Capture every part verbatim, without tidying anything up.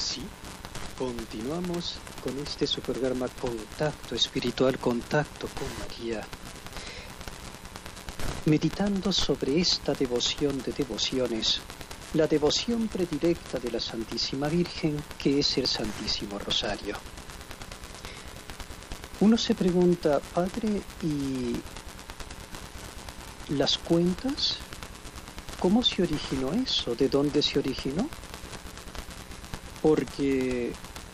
Sí, continuamos con este su programa Contacto Espiritual, Contacto con María, meditando sobre esta devoción de devociones, la devoción predilecta de la Santísima Virgen, que es el Santísimo Rosario. Uno se pregunta, Padre, ¿y las cuentas? ¿Cómo se originó eso? ¿De dónde se originó? Porque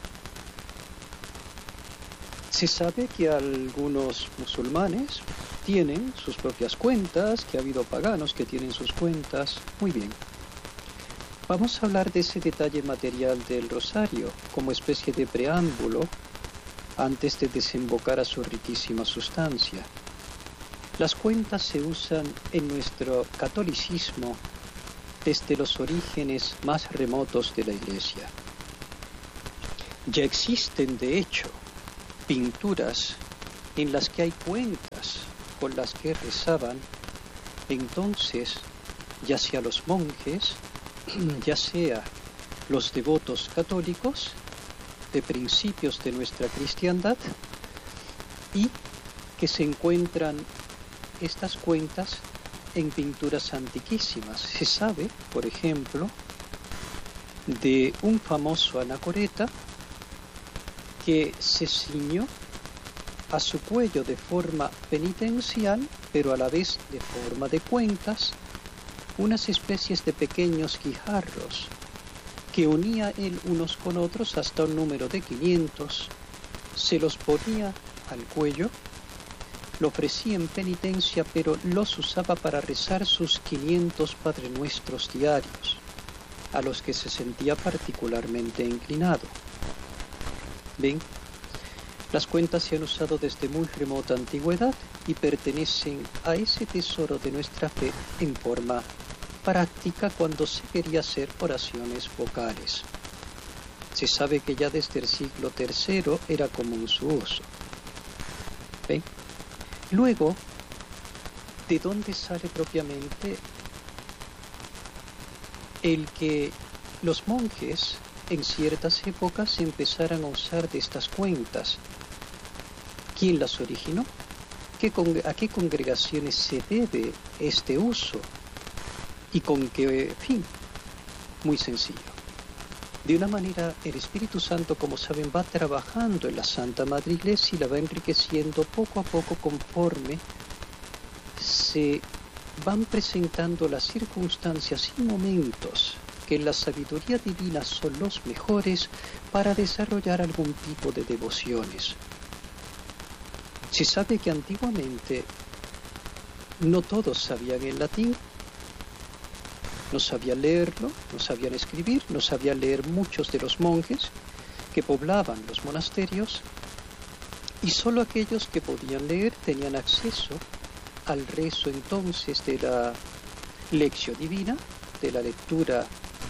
se sabe que algunos musulmanes tienen sus propias cuentas, que ha habido paganos que tienen sus cuentas. Muy bien. Vamos a hablar de ese detalle material del rosario como especie de preámbulo antes de desembocar a su riquísima sustancia. Las cuentas se usan en nuestro catolicismo desde los orígenes más remotos de la Iglesia. Ya existen, de hecho, pinturas en las que hay cuentas con las que rezaban entonces, ya sea los monjes, ya sea los devotos católicos de principios de nuestra cristiandad, y que se encuentran estas cuentas en pinturas antiquísimas. Se sabe, por ejemplo, de un famoso anacoreta que se ciñó a su cuello de forma penitencial, pero a la vez de forma de cuentas, unas especies de pequeños guijarros que unía él unos con otros hasta un número de quinientos, se los ponía al cuello, lo ofrecía en penitencia, pero los usaba para rezar sus quinientos Padre Nuestros diarios, a los que se sentía particularmente inclinado. ¿Ven? Las cuentas se han usado desde muy remota antigüedad y pertenecen a ese tesoro de nuestra fe en forma práctica cuando se quería hacer oraciones vocales. Se sabe que ya desde el siglo tercero era común su uso. ¿Ven? Luego, ¿de dónde sale propiamente el que los monjes en ciertas épocas empezaran a usar de estas cuentas? ¿Quién las originó? ¿Qué con, ¿A qué congregaciones se debe este uso? ¿Y con qué fin? Muy sencillo. De una manera, el Espíritu Santo, como saben, va trabajando en la Santa Madre Iglesia y la va enriqueciendo poco a poco conforme se van presentando las circunstancias y momentos que en la sabiduría divina son los mejores para desarrollar algún tipo de devociones. Se sabe que antiguamente no todos sabían el latín, no sabían leerlo, no sabían escribir, no sabían leer muchos de los monjes que poblaban los monasterios, y solo aquellos que podían leer tenían acceso al rezo entonces de la lección divina, de la lectura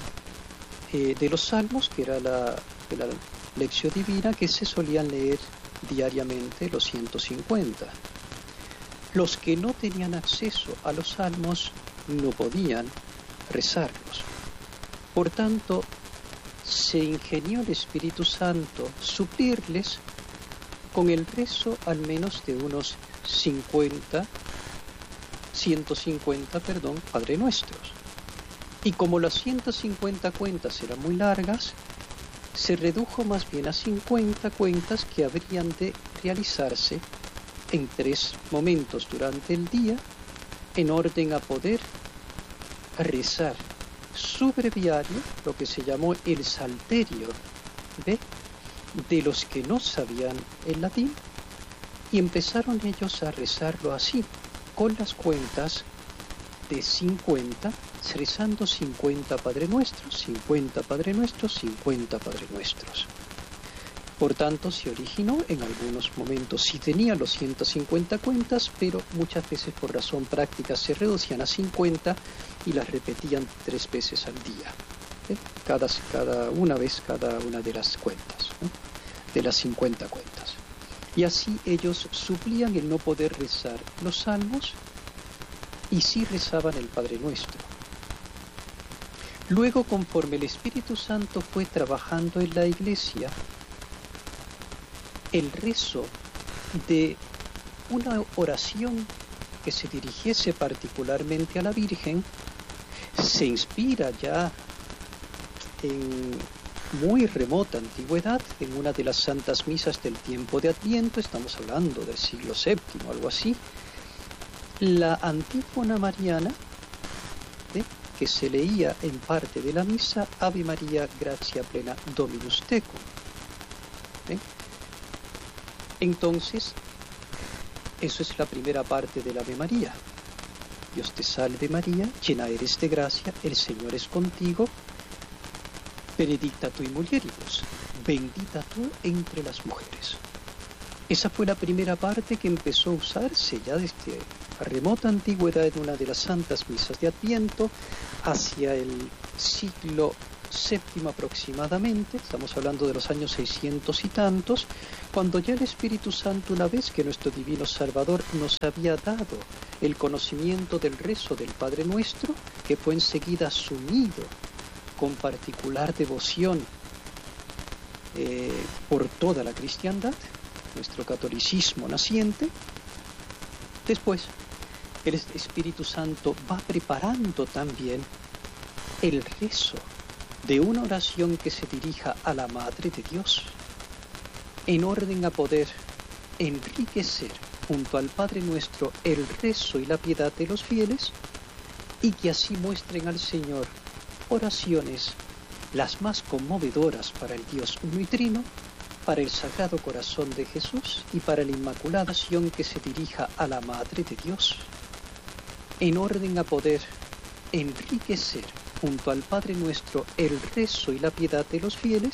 eh, de los salmos, que era la, de la lección divina que se solían leer diariamente, los ciento cincuenta. Los que no tenían acceso a los salmos no podían rezarlos. Por tanto, se ingenió el Espíritu Santo suplirles con el rezo al menos de unos cincuenta, ciento cincuenta, perdón, Padre Nuestros. Y como las ciento cincuenta cuentas eran muy largas, se redujo más bien a cincuenta cuentas que habrían de realizarse en tres momentos durante el día, en orden a poder rezar su breviario, lo que se llamó el salterio, ¿ve?, de los que no sabían el latín, y empezaron ellos a rezarlo así, con las cuentas de cincuenta, rezando cincuenta Padre Nuestros, cincuenta Padre Nuestros, cincuenta Padre Nuestros. Por tanto, se originó en algunos momentos, sí tenía los ciento cincuenta cuentas, pero muchas veces por razón práctica se reducían a cincuenta y las repetían tres veces al día, ¿eh? cada, cada una vez cada una de las cuentas, ¿eh? de las cincuenta cuentas. Y así ellos suplían el no poder rezar los salmos y sí rezaban el Padre Nuestro. Luego, conforme el Espíritu Santo fue trabajando en la Iglesia, el rezo de una oración que se dirigiese particularmente a la Virgen se inspira ya en muy remota antigüedad, en una de las santas misas del tiempo de Adviento, estamos hablando del siglo séptimo, algo así, la antífona mariana, ¿eh? que se leía en parte de la misa, Ave María, gratia plena, Dominus tecum. ¿eh? Entonces, eso es la primera parte del Ave María. Dios te salve María, llena eres de gracia, el Señor es contigo, benedicta tui mulieribus, bendita tú entre las mujeres. Esa fue la primera parte que empezó a usarse ya desde la remota antigüedad en una de las santas misas de Adviento, hacia el siglo séptimo aproximadamente, estamos hablando de los años seiscientos y tantos, cuando ya el Espíritu Santo, una vez que nuestro Divino Salvador nos había dado el conocimiento del rezo del Padre Nuestro, que fue enseguida asumido con particular devoción eh, por toda la cristiandad, nuestro catolicismo naciente, después el Espíritu Santo va preparando también el rezo de una oración que se dirija a la Madre de Dios, en orden a poder enriquecer junto al Padre Nuestro el rezo y la piedad de los fieles, y que así muestren al Señor oraciones las más conmovedoras para el Dios uno y trino, para el Sagrado Corazón de Jesús y para la Inmaculada Oración que se dirija a la Madre de Dios, en orden a poder enriquecer junto al Padre Nuestro el rezo y la piedad de los fieles,